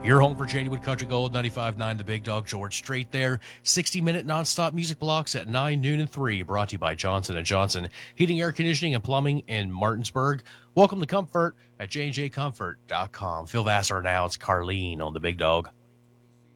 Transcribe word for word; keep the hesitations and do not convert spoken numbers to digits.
Your home for January Country Gold, ninety-five point nine The Big Dog, George Strait there. sixty minute nonstop music blocks at nine, noon, and three, brought to you by Johnson and Johnson, heating, air conditioning, and plumbing in Martinsburg. Welcome to Comfort at J and J Comfort dot com. Phil Vassar now. It's Carlene on The Big Dog.